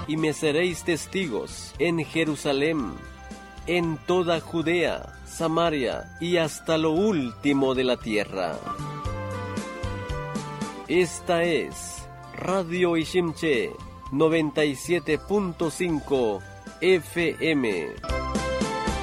y me seréis testigos en Jerusalén, en toda Judea, Samaria y hasta lo último de la tierra. Esta es Radio Ishimche 97.5 FM.